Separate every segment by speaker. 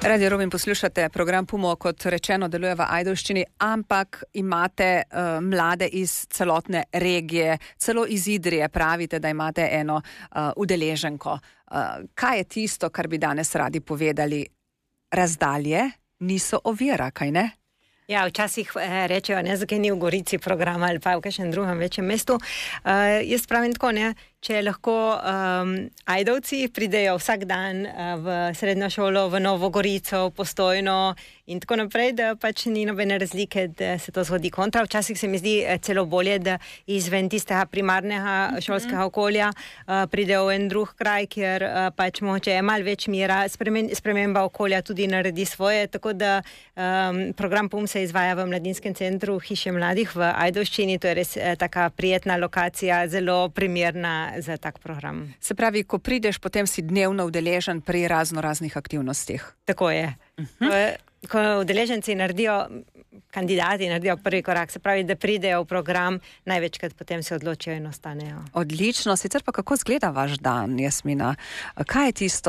Speaker 1: Radio Rovinj poslušate program Pumo, kot rečeno deluje v Ajdovščini, ampak imate mlade iz celotne regije, celo iz Idrije pravite, da imate eno udeleženko. Kaj je tisto, kar bi danes radi povedali? Razdalje niso ovira, kaj ne?
Speaker 2: Ja, včasih rečejo, ne, zakaj ni v Gorici programa ali pa v kakšnem drugem večjem mestu. Jaz pravim tako, ne, če lahko Ajdovci pridejo vsak dan v srednjo šolo, v Novo Gorico, Postojno in tako naprej, da pač ni nobene razlike, da se to zgodi kontra. Včasih se mi zdi celo bolje, da izven tistega primarnega šolskega okolja pridejo v en drug kraj, kjer pač mogoče je malo več mira, sprememba okolja tudi naredi svoje, tako da program PUM se izvaja v Mladinskem centru Hiše mladih v Ajdovščini. To je res taka prijetna lokacija, zelo primerna za tak program.
Speaker 1: Se pravi, ko prideš, potem si dnevno udeležen pri raznih aktivnostih.
Speaker 2: Tako je. Ko udeleženci kandidati naredijo prvi korak, se pravi, da pridejo v program, največkrat potem se odločijo in ostanejo.
Speaker 1: Odlično. Sicer pa kako izgleda vaš dan, Jasmina? Kaj je tisto,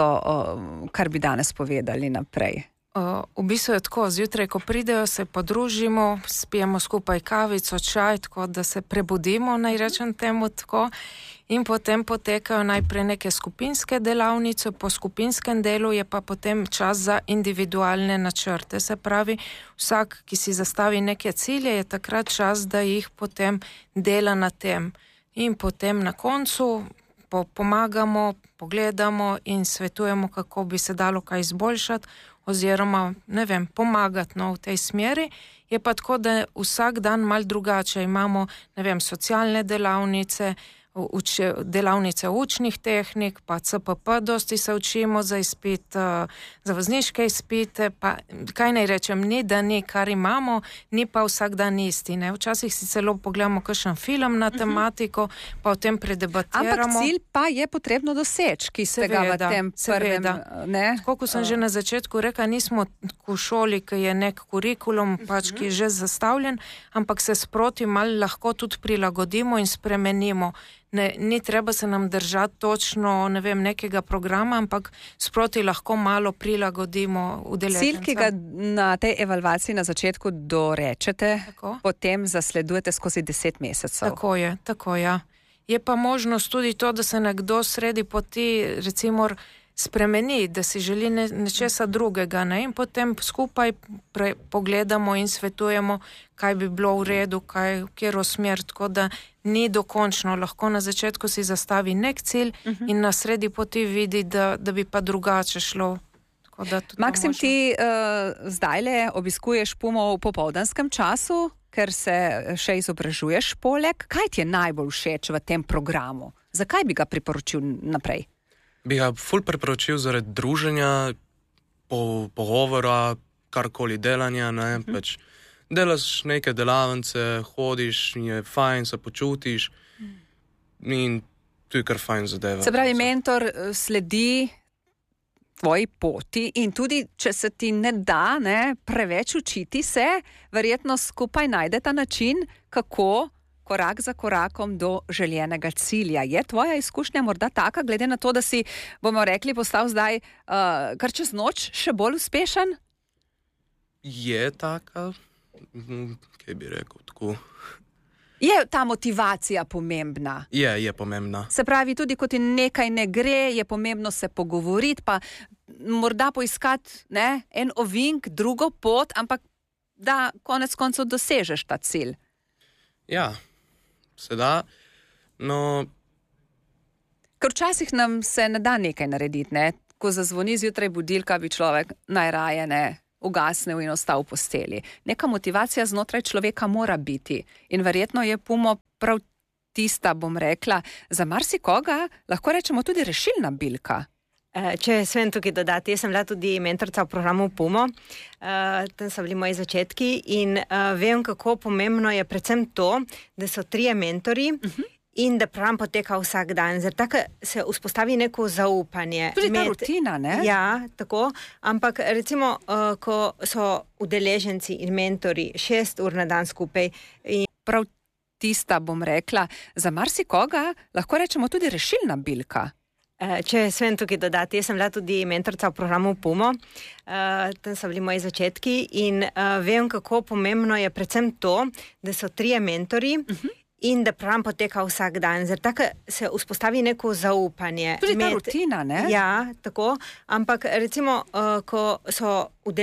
Speaker 1: kar bi danes povedali naprej?
Speaker 3: V bistvu je tako, zjutraj, ko pridejo, se podružimo, spijemo skupaj kavico, čaj, tako da se prebudimo, naj rečem temu tako, in potem potekajo najprej neke skupinske delavnice, po skupinskem delu je pa potem čas za individualne načrte. Se pravi, vsak, ki si zastavi neke cilje, je takrat čas, da jih potem dela na tem. In potem na koncu pomagamo, pogledamo in svetujemo, kako bi se dalo kaj izboljšati, oziroma, ne vem, pomagati v tej smeri. Je pa tako, da vsak dan mal drugače. Imamo, ne vem, socialne delavnice, delavnice učnih tehnik, pa CPP dosti se učimo za izpit, za vozniške izpite, pa kaj naj rečem, ni da ni, kar imamo, ni pa vsak dan isti, ne. Včasih si celo pogledamo kakšen film na tematiko, pa o tem predebatiramo.
Speaker 1: Ampak cilj pa je potrebno doseči, ki ste ga v tem prvem, ne?
Speaker 3: Tako, ko sem že na začetku rekla, nismo v šoli, ki je nek kurikulum, pač, ki je že zastavljen, ampak se sproti malo lahko tudi prilagodimo in spremenimo. Ni treba se nam držati točno, ne vem, nekega programa, ampak sproti lahko malo prilagodimo udeležencem.
Speaker 1: Cilj, ki ga na tej evalvaciji na začetku dorečete, potem zasledujete skozi 10 mesecev.
Speaker 3: Tako je. Je pa možnost tudi to, da se nekdo sredi poti, recimo, spremeni, da si želi nečesa drugega, ne? In potem skupaj pogledamo in svetujemo, kaj bi bilo v redu, kjero smer, tako da ni dokončno. Lahko na začetku si zastavi nek cilj in na sredi poti vidi, da bi pa drugače šlo.
Speaker 1: Maksim, ti zdajle obiskuješ Pumo v popoldanskem času, ker se še izobražuješ poleg. Kaj ti je najbolj všeč v tem programu? Zakaj bi ga priporočil naprej?
Speaker 4: Bi ga ful priporočil zaradi druženja, pogovora, karkoli delanja, ne, pač delaš neke delavnice, hodiš, je fajn, se počutiš in tu je kar fajn zadeva.
Speaker 1: Se pravi, mentor sledi tvoji poti in tudi, če se ti ne da, ne, preveč učiti se, verjetno skupaj najdeta način, kako korak za korakom do željenega cilja. Je tvoja izkušnja morda taka, glede na to, da si, bomo rekli, postal zdaj kar čez noč še bolj uspešen?
Speaker 4: Je taka, kaj bi rekel, tako.
Speaker 1: Je ta motivacija pomembna?
Speaker 4: Je pomembna.
Speaker 1: Se pravi, tudi ko ti nekaj ne gre, je pomembno se pogovoriti, pa morda poiskati, ne, en ovink, drugo pot, ampak da konec koncev dosežeš ta cilj.
Speaker 4: Ja, se da, no.
Speaker 1: Ker včasih nam se ne da nekaj narediti, ne. Ko zazvoni zjutraj budilka, bi človek najraje, ne, ugasnil in ostal v posteli. Neka motivacija znotraj človeka mora biti in verjetno je Pumo prav tista, bom rekla, za marsikoga, lahko rečemo tudi rešilna bilka.
Speaker 2: Če smem tukaj dodati, jaz sem bila tudi mentorica v programu Pumo, tam so bili moji začetki in vem, kako pomembno je predvsem to, da so 3 mentori in da program poteka vsak dan. Zaradi tako se vzpostavi neko zaupanje.
Speaker 1: Tudi ta rutina, ne?
Speaker 2: Ja, tako, ampak recimo, ko so udeleženci in mentori 6 ur na dan skupaj in
Speaker 1: prav tista, bom rekla, za marsikoga, lahko rečemo tudi rešilna bilka.
Speaker 2: Če smem tukaj dodati, jaz sem bila tudi mentorica v programu PUMO, tam so bili moji začetki in vem, kako pomembno je predvsem to, da so 3 mentori in da program poteka vsak dan. Zato se vzpostavi neko zaupanje.
Speaker 1: Tudi ta rutina, ne?
Speaker 2: Ja, tako, ampak recimo, ko so